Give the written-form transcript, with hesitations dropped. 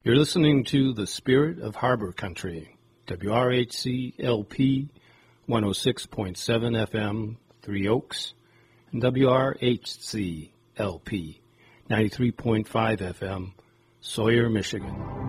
You're listening to The Spirit of Harbor Country, WRHC-LP 106.7 FM, Three Oaks, and WRHC-LP 93.5 FM, Sawyer, Michigan.